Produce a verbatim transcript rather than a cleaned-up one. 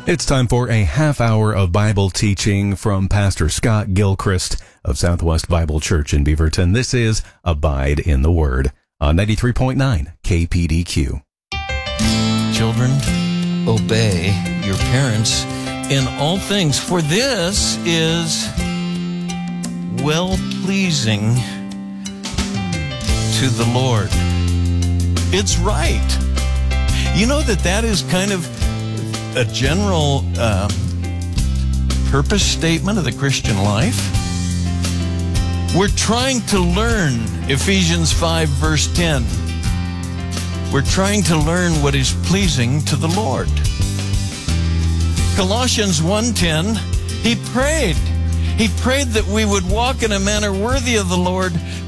It's time for a half hour of Bible teaching from Pastor Scott Gilchrist of Southwest Bible Church in Beaverton. This is Abide in the Word on ninety-three point nine K P D Q. Children, obey your parents in all things, for this is well-pleasing to the Lord. It's right. You know that that is kind of a general uh, purpose statement of the Christian life. We're trying to learn Ephesians five, verse ten. We're trying to learn what is pleasing to the Lord. Colossians one ten, he prayed. He prayed that we would walk in a manner worthy of the Lord,